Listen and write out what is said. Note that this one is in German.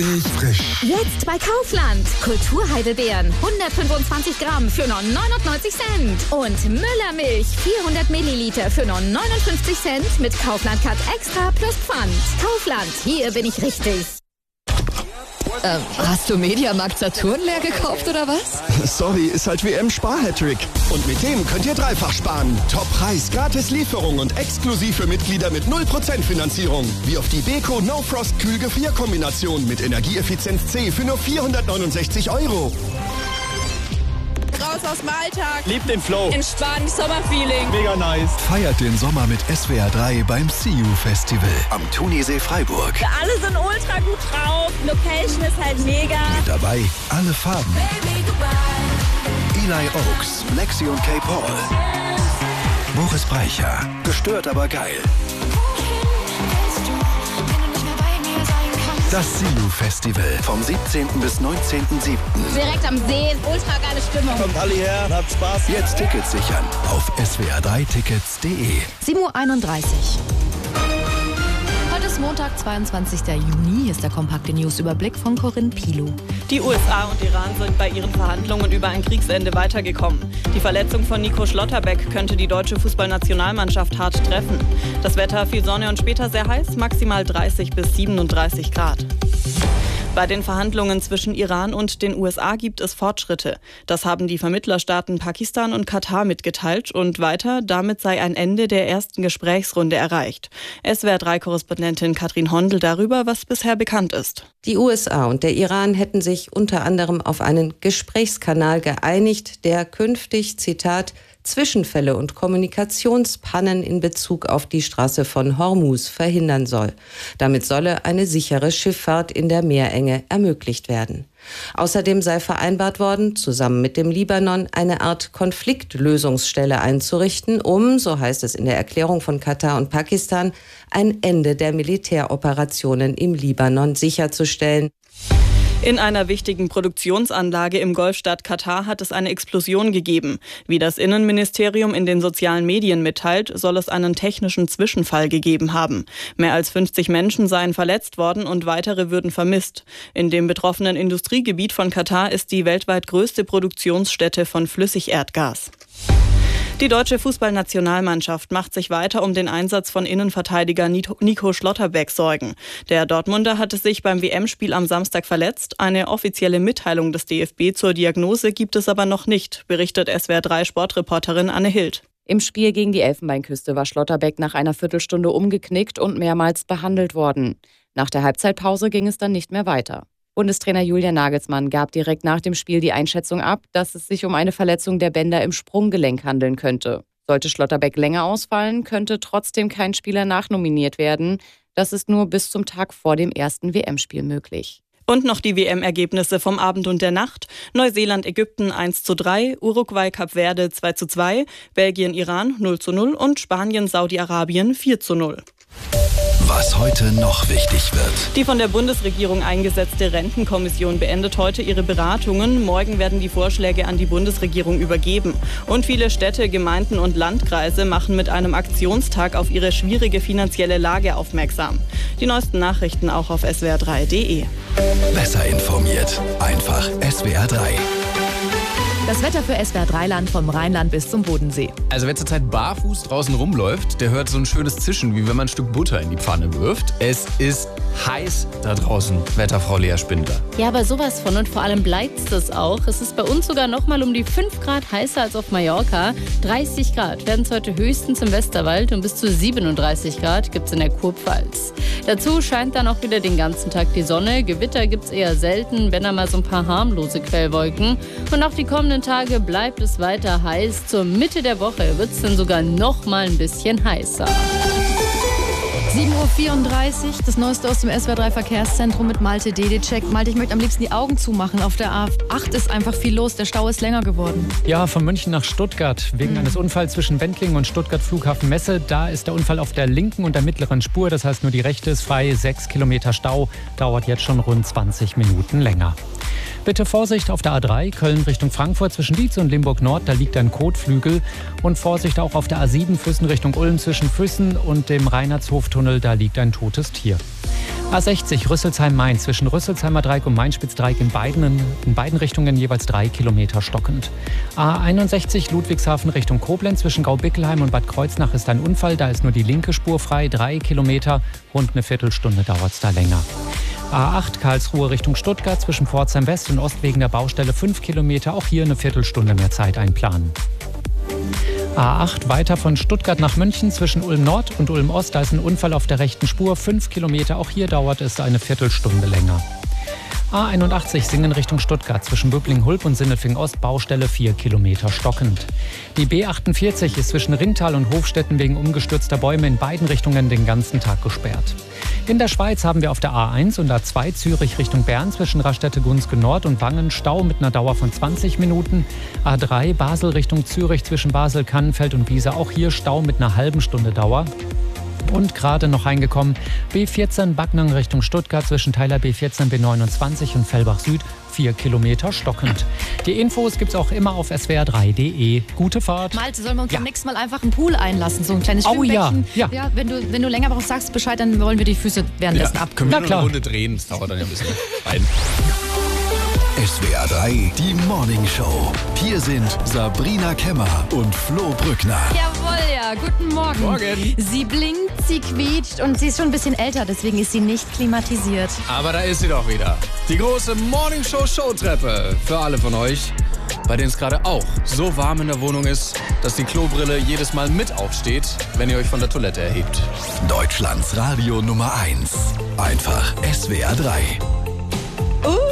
Frisch. Jetzt bei Kaufland. Kulturheidelbeeren 125 Gramm für nur 99 Cent. Und Müllermilch 400 Milliliter für nur 59 Cent mit Kaufland Cut Extra plus Pfand. Kaufland, hier bin ich richtig. Hast du Mediamarkt Saturn leer gekauft oder was? Sorry, ist halt WM-Spar-Hattrick. Und mit dem könnt ihr dreifach sparen. Top-Preis, gratis Lieferung und exklusiv für Mitglieder mit 0% Finanzierung. Wie auf die Beko No Frost Kühl-Gefrier-Kombination mit Energieeffizienz C für nur 469 €. Raus aus dem Alltag. Lebt den Flow. Entspannt, Sommerfeeling. Mega nice. Feiert den Sommer mit SWR 3 beim See You Festival am Thunisee Freiburg. Wir alle sind ultra gut drauf. Location ist halt mega. Mit dabei alle Farben. Eli Oaks, Lexi und Kay Paul. Boris Brejcha, gestört aber geil. Das See You Festival vom 17. bis 19.07. Direkt am See, ultra geile Stimmung. Kommt alle her, habt Spaß. Jetzt Tickets sichern auf swr3tickets.de. 7:31 Uhr. Heute ist Montag, 22. Juni. Hier ist der kompakte News-Überblick von Corinne Pilow. Die USA und Iran sind bei ihren Verhandlungen über ein Kriegsende weitergekommen. Die Verletzung von Nico Schlotterbeck könnte die deutsche Fußballnationalmannschaft hart treffen. Das Wetter viel Sonne und später sehr heiß, maximal 30 bis 37 Grad. Bei den Verhandlungen zwischen Iran und den USA gibt es Fortschritte. Das haben die Vermittlerstaaten Pakistan und Katar mitgeteilt und weiter, damit sei ein Ende der ersten Gesprächsrunde erreicht. SWR3-Korrespondentin Katrin Hondel darüber, was bisher bekannt ist. Die USA und der Iran hätten sich unter anderem auf einen Gesprächskanal geeinigt, der künftig, Zitat, Zwischenfälle und Kommunikationspannen in Bezug auf die Straße von Hormuz verhindern soll. Damit solle eine sichere Schifffahrt in der Meerenge ermöglicht werden. Außerdem sei vereinbart worden, zusammen mit dem Libanon eine Art Konfliktlösungsstelle einzurichten, um, so heißt es in der Erklärung von Katar und Pakistan, ein Ende der Militäroperationen im Libanon sicherzustellen. In einer wichtigen Produktionsanlage im Golfstaat Katar hat es eine Explosion gegeben. Wie das Innenministerium in den sozialen Medien mitteilt, soll es einen technischen Zwischenfall gegeben haben. Mehr als 50 Menschen seien verletzt worden und weitere würden vermisst. In dem betroffenen Industriegebiet von Katar ist die weltweit größte Produktionsstätte von Flüssigerdgas. Die deutsche Fußballnationalmannschaft macht sich weiter um den Einsatz von Innenverteidiger Nico Schlotterbeck Sorgen. Der Dortmunder hatte sich beim WM-Spiel am Samstag verletzt. Eine offizielle Mitteilung des DFB zur Diagnose gibt es aber noch nicht, berichtet SWR3-Sportreporterin Anne Hild. Im Spiel gegen die Elfenbeinküste war Schlotterbeck nach einer Viertelstunde umgeknickt und mehrmals behandelt worden. Nach der Halbzeitpause ging es dann nicht mehr weiter. Bundestrainer Julian Nagelsmann gab direkt nach dem Spiel die Einschätzung ab, dass es sich um eine Verletzung der Bänder im Sprunggelenk handeln könnte. Sollte Schlotterbeck länger ausfallen, könnte trotzdem kein Spieler nachnominiert werden. Das ist nur bis zum Tag vor dem ersten WM-Spiel möglich. Und noch die WM-Ergebnisse vom Abend und der Nacht. Neuseeland-Ägypten 1:3, Uruguay-Kap Verde 2:2, Belgien-Iran 0:0 und Spanien-Saudi-Arabien 4:0. Was heute noch wichtig wird. Die von der Bundesregierung eingesetzte Rentenkommission beendet heute ihre Beratungen. Morgen werden die Vorschläge an die Bundesregierung übergeben. Und viele Städte, Gemeinden und Landkreise machen mit einem Aktionstag auf ihre schwierige finanzielle Lage aufmerksam. Die neuesten Nachrichten auch auf swr3.de. Besser informiert. Einfach SWR 3. Das Wetter für SWR3-Land vom Rheinland bis zum Bodensee. Also wer zurzeit barfuß draußen rumläuft, der hört so ein schönes Zischen, wie wenn man ein Stück Butter in die Pfanne wirft. Es ist heiß da draußen, Wetterfrau Lea Spindler. Ja, aber sowas von und vor allem bleibt es auch. Es ist bei uns sogar noch mal um die 5 Grad heißer als auf Mallorca. 30 Grad werden es heute höchstens im Westerwald und bis zu 37 Grad gibt es in der Kurpfalz. Dazu scheint dann auch wieder den ganzen Tag die Sonne. Gewitter gibt es eher selten, wenn dann mal so ein paar harmlose Quellwolken. Und auch die kommenden Tage bleibt es weiter heiß. Zur Mitte der Woche wird es dann sogar noch mal ein bisschen heißer. 7:34 Uhr, das Neueste aus dem SWR3-Verkehrszentrum mit Malte Dedicek. Malte, ich möchte am liebsten die Augen zumachen. Auf der A8 ist einfach viel los, der Stau ist länger geworden. Ja, von München nach Stuttgart. Wegen eines Unfalls zwischen Wendlingen und Stuttgart Flughafen Messe. Da ist der Unfall auf der linken und der mittleren Spur. Das heißt, nur die rechte ist frei. 6 Kilometer Stau. Dauert jetzt schon rund 20 Minuten länger. Bitte Vorsicht auf der A3, Köln Richtung Frankfurt zwischen Dietz und Limburg Nord, da liegt ein Kotflügel. Und Vorsicht auch auf der A7 Füssen Richtung Ulm zwischen Füssen und dem Reinhardshof-Tunnel, da liegt ein totes Tier. A60 Rüsselsheim-Main zwischen Rüsselsheimer Dreieck und Main-Spitzdreieck in beiden Richtungen jeweils 3 Kilometer stockend. A61 Ludwigshafen Richtung Koblenz zwischen Gaubickelheim und Bad Kreuznach ist ein Unfall. Da ist nur die linke Spur frei, 3 Kilometer. Rund eine Viertelstunde dauert es da länger. A8 Karlsruhe Richtung Stuttgart zwischen Pforzheim West und Ost wegen der Baustelle 5 Kilometer. Auch hier eine Viertelstunde mehr Zeit einplanen. A8 weiter von Stuttgart nach München zwischen Ulm Nord und Ulm Ost. Da ist ein Unfall auf der rechten Spur, 5 Kilometer. Auch hier dauert es eine Viertelstunde länger. A81 Singen Richtung Stuttgart zwischen Böblingen-Hulb und Sindelfingen Ost, Baustelle 4 Kilometer stockend. Die B48 ist zwischen Ringtal und Hofstetten wegen umgestürzter Bäume in beiden Richtungen den ganzen Tag gesperrt. In der Schweiz haben wir auf der A1 und A2 Zürich Richtung Bern zwischen Raststätte-Gunzgen Nord und Wangen Stau mit einer Dauer von 20 Minuten. A3 Basel Richtung Zürich zwischen Basel, Kannenfeld und Wiese, auch hier Stau mit einer halben Stunde Dauer. Und gerade noch reingekommen, B14 Backnang Richtung Stuttgart zwischen Teiler B14, B29 und Fellbach Süd, 4 Kilometer stockend. Die Infos gibt's auch immer auf swr3.de. Gute Fahrt. Malte, sollen wir uns beim nächsten Mal einfach einen Pool einlassen, so ein kleines Schwimmbecken? Ja. Wenn du länger brauchst, sagst Bescheid, dann wollen wir die Füße währenddessen ab. Können wir noch eine Runde drehen, das dauert dann ja ein bisschen. SWR 3, die Morning Show. Hier sind Sabrina Kemmer und Flo Brückner. Jawohl, ja. Guten Morgen. Morgen. Sie blinkt, sie quietscht und sie ist schon ein bisschen älter, deswegen ist sie nicht klimatisiert. Aber da ist sie doch wieder. Die große Morning Show Showtreppe. Für alle von euch, bei denen es gerade auch so warm in der Wohnung ist, dass die Klobrille jedes Mal mit aufsteht, wenn ihr euch von der Toilette erhebt. Deutschlands Radio Nummer 1. Einfach SWR 3.